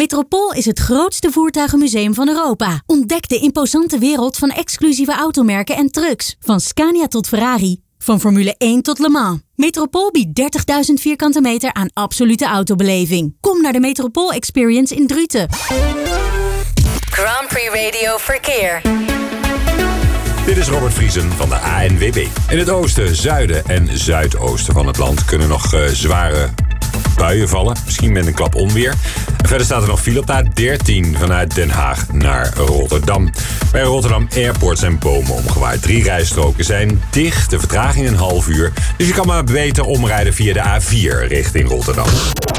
Metropool is het grootste voertuigenmuseum van Europa. Ontdek de imposante wereld van exclusieve automerken en trucks. Van Scania tot Ferrari. Van Formule 1 tot Le Mans. Metropool biedt 30.000 vierkante meter aan absolute autobeleving. Kom naar de Metropool Experience in Druten. Grand Prix Radio Verkeer. Dit is Robert Vriesen van de ANWB. In het oosten, zuiden en zuidoosten van het land kunnen nog zware buien vallen. Misschien met een klap onweer. En verder staat er nog file op de A13 vanuit Den Haag naar Rotterdam. Bij Rotterdam Airport zijn bomen omgewaaid. 3 rijstroken zijn dicht. De vertraging een half uur. Dus je kan maar beter omrijden via de A4 richting Rotterdam.